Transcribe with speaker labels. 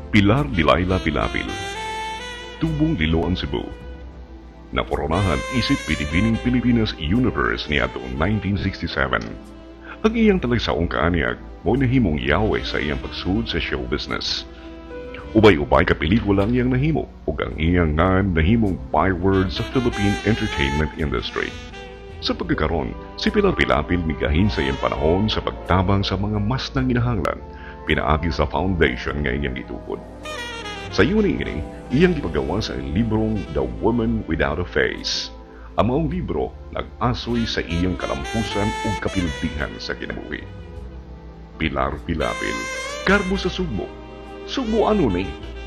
Speaker 1: Pilar Dilayla Pilapil, Tubong Lilo ang Cebu. Naporonahan isip Pinipining Pilipinas Universe niya atong 1967. Ang iyang talagsaong kaanyag mo nahimong yawe sa iyang pagsud sa show business. Ubay-ubay ka pelikula ang iyang nahimo ug ang iyang nga nahimong byword sa Philippine entertainment industry. Sa pagkakaroon, si Pilar Pilapil migahin sa iyang panahon sa pagtabang sa mga mas nanginahanglan, pinaagi sa foundation nga iyang gitukod. Sa Yuni ini, iyang gipagawa sa librong The Woman Without a Face. Ang maong libro nag-asoy sa iyang kalampusan ug kapildihan sa kinabuhi. Pilar Pilapil, karbo sa Sugbo. Sugbo ano ni?